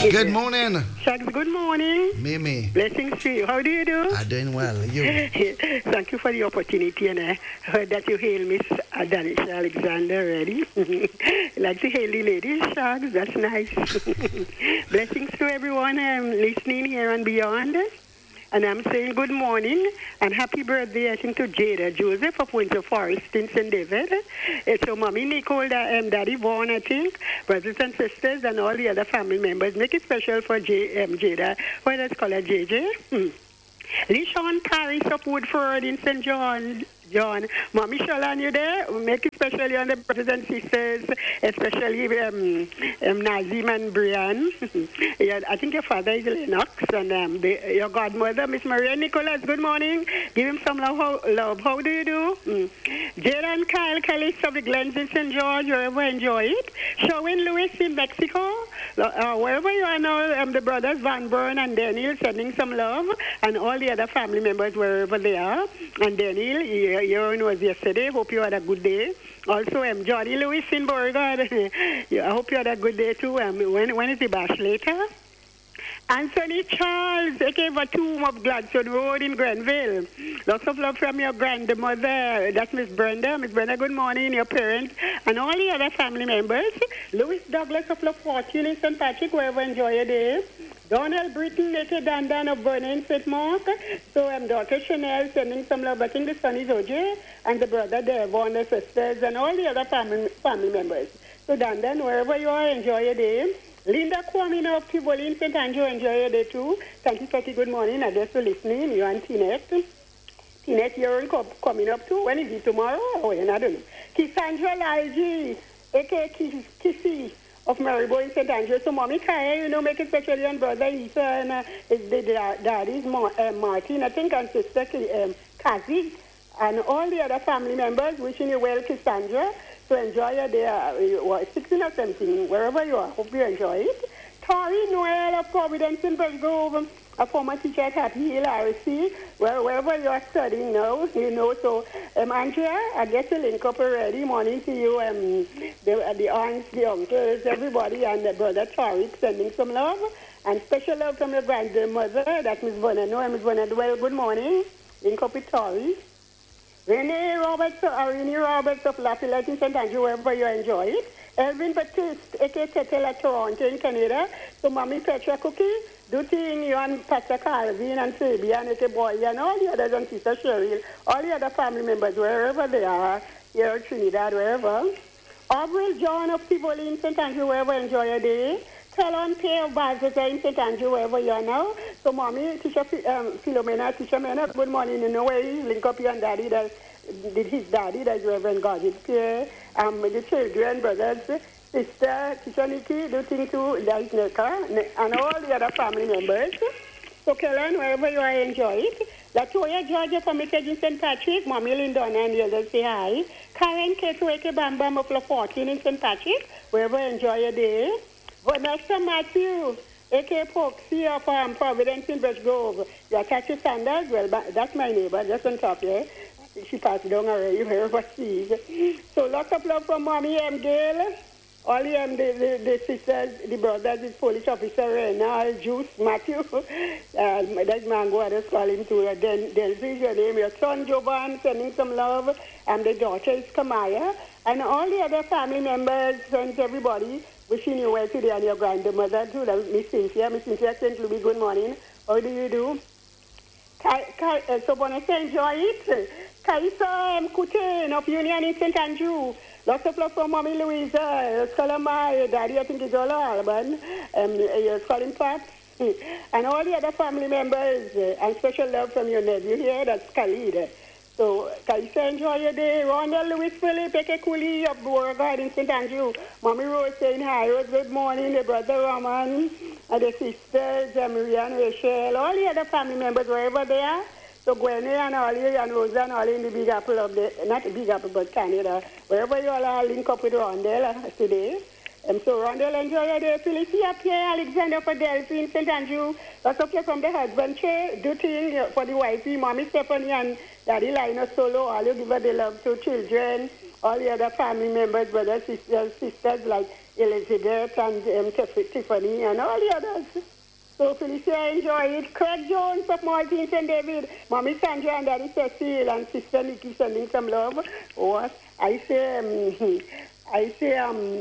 Good morning. Shags, good morning. Mimi. Blessings to you. How do you do? I'm doing well. You? Thank you for the opportunity, and I heard that you hail Miss Danisha Alexander already. Like to hail the ladies, Shags. That's nice. Blessings to everyone listening here and beyond. And I'm saying good morning and happy birthday, I think, to Jada Joseph of Winter Forest in St. David. So Mommy Nicole, Daddy Vaughn, I think, brothers and sisters, and all the other family members. Make it special for Jada. What let's call her JJ. Lishon Paris of Woodford in St. John. Mommy Shalan, you there? Make it especially on the brothers and sisters, especially Nazim and Brian. Yeah, I think your father is Lennox, and your godmother, Miss Maria Nicholas, good morning. Give him some love. How do you do? Jada and Kyle Kelly of the Glens in St. George, wherever enjoy it. Sherwin Lewis in Mexico, wherever you are now, the brothers Van Burn and Daniel sending some love, and all the other family members wherever they are. And Daniel, your own was yesterday. Hope you had a good day. Also, Johnny Lewis in Beauregard. I hope you had a good day too. When is the bash later? Anthony Charles, aka Tomb of Gladstone Road in Grenville. Lots of love from your grandmother. That's Miss Brenda. Miss Brenda, good morning, your parents, and all the other family members. Louis Douglas of La Fortune in St. Patrick, wherever enjoy your day. Donald Britton, aka Dan of Vernon St. Mark. So daughter Chanel sending some love. I think the son is OJ, and the brother Devon, the sisters, and all the other family members. So Dan, wherever you are, enjoy your day. Linda Kwame of Tivoli in St. Andrew, enjoy your day too. Thank you, Fatty. Good morning. I guess for listening. You and Tinette. Tinette, you're coming up too. When is it, tomorrow? Oh, I don't know. Cassandra Laiji, aka Kissy of Maribo in St. Andrew. So, Mommy Kaya, make it especially on brother Isa and the daddy's Martin, I think, and sister Kazi, and all the other family members. Wishing you well, Cassandra. So enjoy your day, 16 or something, wherever you are. Hope you enjoy it. Tori Noel of Providence in Belgrove, a former teacher at Happy Hill RC, wherever you are studying now, So, Andrea, I guess you link up already. Morning to you, the aunts, the uncles, everybody, and the brother Tori sending some love. And special love from your grandmother, that's Miss Bonano. And Miss Bonano, well, good morning. Link up with Tori. Renee Roberts of Lafayette in St. Andrew, wherever you enjoy it. Elvin Baptiste, a.k.a. Tetela, Toronto in Canada. So, Mommy Petra Cookie, do thing you and Pastor Calvin and Fabian, a.k.a. Boy, and all the others, and Sister Cheryl, all the other family members, wherever they are, here in Trinidad, wherever. Aubrey John of Tivoli in St. Andrew, wherever enjoy your day. Talon Pay of Basel in St. Andrew, wherever you are now. So, Mommy, Teacher Philomena, Teacher Mena, good morning. In a way, link up you and Daddy, his daddy, that's Reverend Godwin Pierre. The children, brothers, sister, Teacher Nikki, do things too, that's Neka, and all the other family members. So, Kellen, wherever you are, enjoy it. Latoya Georgia from in St. Patrick, Mommy Lindona and the others say hi. Karen Ketweke Bam Bam of La Fortune in St. Patrick, wherever enjoy your day. Vanessa Matthew, a.k.a. Foxy of Providence in Brush Grove. Yeah, Catchy Sanders, well, that's my neighbor, just on top here. She passed down already, wherever she is. So lots of love from Mommy Gail. All the sisters, the brothers, the police officer, Renal, Juice, Matthew. That's Mango, I just call him too. Then there's your name, your son Jovan, sending some love. And the daughter is Kamaya. And all the other family members, friends, everybody, wishing you well today, and your grandmother too, Miss Cynthia. Miss Cynthia St. Louis, good morning. How do you do? So, Bonnet, enjoy it. Kaisa Kutain of Union in St. Andrew. Lots of love from Mommy Louisa. Salama, Daddy, I think is all Alban. Colin Pat. And all the other family members. And special love from your nephew here, that's Khalid. So, Kaisa, enjoy your day. Ronald Louis Philip, Eke Cooley of Beauregard in St. Andrew. Mommy Rose saying hi. Rose, good morning. The brother Roman, and the sisters, Maria and Rachel, all the other family members, wherever they are. So, Gwen and Ollie and Rosa and all in the Big Apple of not the Big Apple, but Canada. Wherever you all are, link up with Rondell today. So, Rondell, enjoy your day. Felicia Pierre Alexander for Delphi in St. Andrew. Lots of you from the husband chair. Do thing for the wifey, Mommy Stephanie and Daddy Lina Solo. All you give her the love to children, all the other family members, brothers, sisters like Elizabeth and Tiffany and all the others. So Felicia, enjoy it. Craig Jones of Martin St. David. Mommy Sandra and Daddy Cecile and Sister Nikki sending some love. What? I say,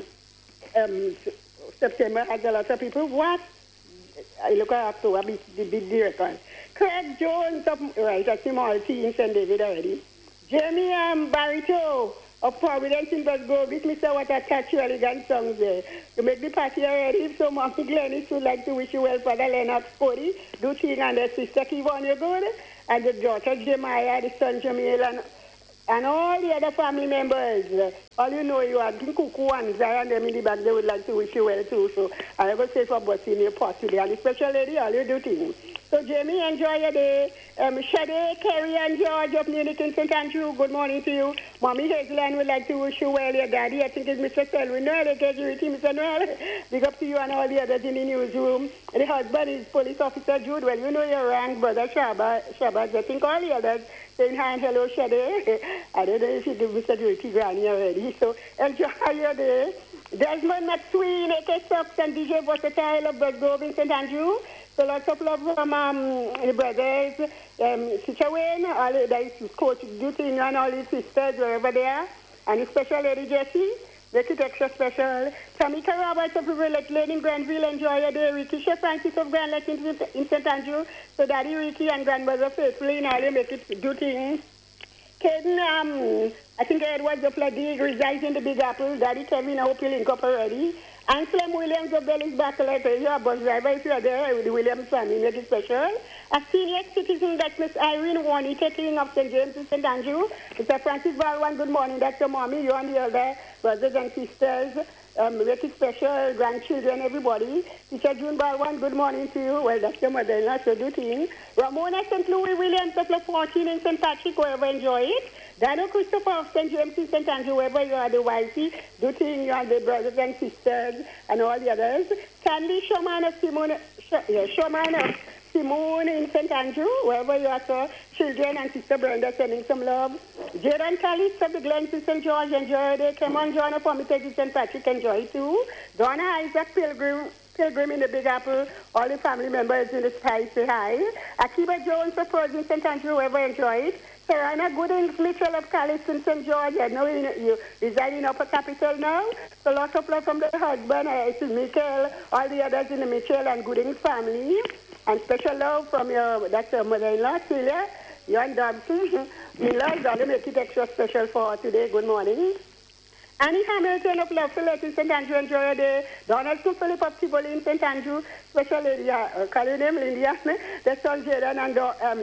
September has a lot of people. What? I look at October, the big record. Craig Jones of, right, I see Martin St. David already. Jamie Barito of Providence in Glasgow. This Mr. What a catchy, elegant songs there. You make the party already. So Mommy Glennis would like to wish you well, Father Lennox Cody, do thing and the sister Kivon, you good? And the daughter Jemiah, the son Jamil, and all the other family members. All you know, you are Kuku and Zara and them in the back, they would like to wish you well too. So I will say for busting your pot today. And the special lady, all you do things. So Jamie, enjoy your day. Shade, Kerry and George of Munich in St. Andrew, good morning to you. Mommy Hazeland would like to wish you well. Your daddy, I think it's Mr. Selwyn Noel, Mr. Noel. Big up to you and all the others in the newsroom. And the husband is Police Officer Jude. Well, you know your rank, Brother Shabbat. I think all the others saying hi and hello, Shade. I don't know if you give Mr. Duty Granny already. So enjoy your day. Desmond McSween, AK Sox and DJ Versatile of Glasgow in St. Andrew. So lots of love from the brothers, Sister Wayne, all the Coach Duty and all his sisters wherever they are. And the special Lady Jessie, make it extra special. Tamika Roberts of Riverlet Lane in Granville, enjoy your day. Ricky Chef Francis of Grand Lake in St. Andrew. So Daddy Ricky and Grandmother Faithfully and all they make it do things. Caden, I think Edward of Lady resides in the Big Apple. Daddy Kevin, I hope you link up already. Anselm Williams of Bellis Bacalet, you're a bus driver if you're there with the Williams family, make it special. A senior citizen, that's Miss Irene Warney, taking up St. James in St. Andrew. Mr. Francis Balwan, good morning. That's your mommy, you and the other brothers and sisters. Make it special, grandchildren, everybody. Teacher June Balwan, good morning to you. Well, that's your mother-in-law, so do thing. Ramona St. Louis Williams of La 14 in St. Patrick, wherever enjoy it. Dano Christopher of St. James in St. Andrew, wherever you are the wifey, do thing, you are the brothers and sisters and all the others. Sandy Showman of Simone in St. Andrew, wherever you are, so children and Sister Brenda sending some love. Jaden Callis of the Glens in St. George, enjoy it. Come on, John of Hermitage in St. Patrick, enjoy it too. Donna Isaac Pilgrim in the Big Apple, all the family members in the sky say hi. Akiba Jones of Pearls in St. Andrew, wherever enjoy it. Serena Goodings Mitchell of Callis in St. George, I know you reside in Upper Capital now. So lots of love from the husband, Michael, all the others in the Mitchell and Goodings family. And special love from that's your mother-in-law, Celia, you and Dobson. In-laws, I'll make it extra special for today. Good morning. Annie Hamilton of Lovefield in St. Andrew, enjoy your day. Donaldson Philip of Tivoli in St. Andrew, special lady, call your name Lydia, the son Jaden and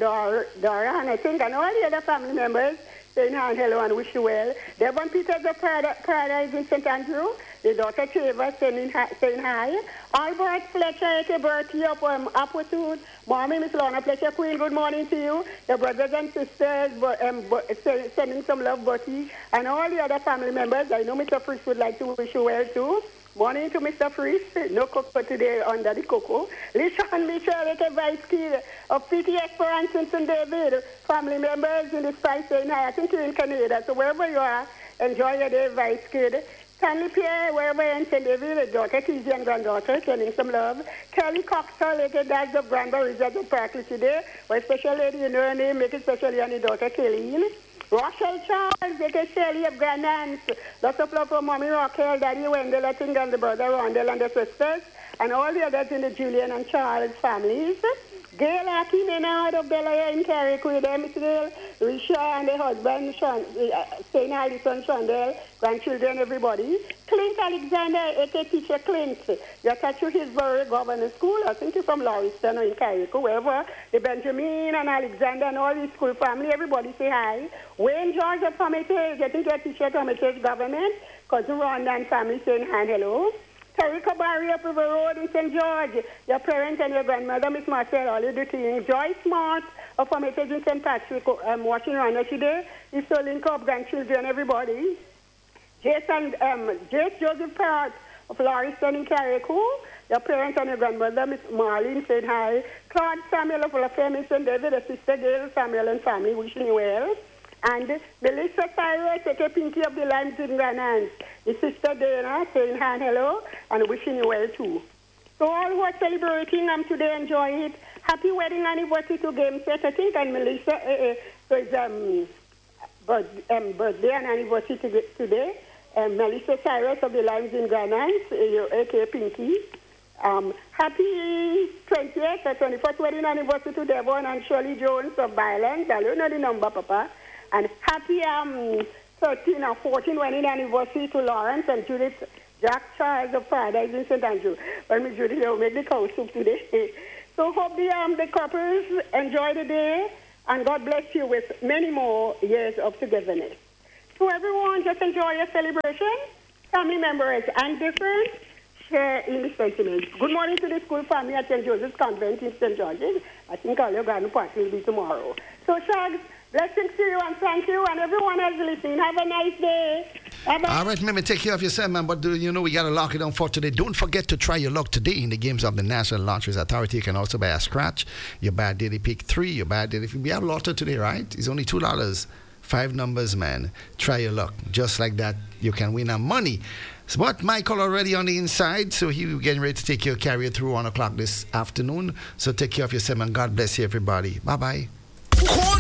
Doran, I think, and all the other family members saying hi and hello and wish you well. Devon Peters of Paradise in St. Andrew, the daughter Trevor saying hi. Albert Fletcher, aka Bertie of Applewood. Mommy, Miss Lorna Fletcher Queen, good morning to you. The brothers and sisters sending some love, Bertie, and all the other family members. I know Mr. Fritz would like to wish you well too. Morning to Mr. Fritz. No cocoa today under the cocoa. Lishan Mitchell, aka Vice Kid of PT Esperance in St. David. Family members in the spice saying hi. I think you're in Canada, so wherever you are, enjoy your day, Vice Kid. Stanley Pierre, wherever in St. David, daughter, Tizzy and granddaughter, sending some love. Kelly Coxall, aka Dads of Granbury, is at the park today. Well, special lady, you know her name, make it specially on the daughter, Kelly. Rochelle Charles, aka Shirley of Grand Anse. Lots of love for Mommy Raquel, Daddy Wendell, I think, and the brother Rondell and the sisters, and all the others in the Julian and Charles families. Gail Aki Menard of Bel-Air in Carrick with them, Miss Gail, Risha and the husband, St. Alison Chandel, grandchildren, everybody. Clint Alexander, aka Teacher Clint. You're attached to Hillsborough Government School, I think you're from Lauriston or in Carrick, wherever. The Benjamin and Alexander and all the school family, everybody say hi. Wayne George of Hermitage, I think you're a teacher at Hermitage Government. Cousin Rhonda and family saying hi and hello. Terry Kabari up River Road in St. George. Your parents and your grandmother, Miss Marcel, all you do things. Joyce Smart of Hermitage in St. Patrick, watching around today. He's so link up grandchildren, everybody. Jace Joseph Parrott of Lauriston in Carriacou. Your parents and your grandmother, Miss Marlene, said hi. Claude Samuel of La Femme in St. David, a sister Gail Samuel and family, wishing you well. And Melissa Cyrus, a Pinky of the Limes in Granans. The sister Dana saying hi and hello and wishing you well too. So all who are celebrating today, enjoy it. Happy wedding anniversary to Game Set, I think, and Melissa, so it's birthday and anniversary today. Melissa Cyrus of the Limes in Granans, a.k.a. Pinky. Happy 20th or 21st wedding anniversary to Devon and Shirley Jones of Violence. I don't know the number, Papa. And happy 13 or 14 wedding anniversary to Lawrence and Judith Jack Charles of Paradise in St. Andrew. Well, Miss Judy, they'll make the cow soup today. So hope the couples enjoy the day, and God bless you with many more years of togetherness. So everyone, just enjoy your celebration. Family members and different, share in the sentiments. Good morning to the school family at St. Joseph's Convent in St. George's. I think all your garden party will be tomorrow. So, Shags, blessings to you and thank you, and everyone else listening. Have a nice day. Bye-bye. All right, Mimi, take care of yourself, man. But we got to lock it down for today. Don't forget to try your luck today in the games of the National Lotteries Authority. You can also buy a scratch. Your bad daily pick 3. Your bad daily. We have lotto today, right? It's only $2. 5 numbers, man. Try your luck. Just like that, you can win our money. But Michael already on the inside, so he's getting ready to take your carrier through 1 o'clock this afternoon. So take care of yourself, and God bless you, everybody. Bye-bye.